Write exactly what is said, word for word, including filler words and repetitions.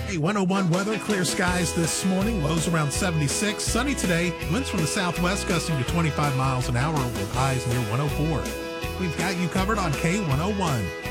Hey, one oh one weather, clear skies this morning, lows around seventy-six, sunny today, winds from the southwest gusting to twenty-five miles an hour with highs near one oh four. We've got you covered on K one oh one.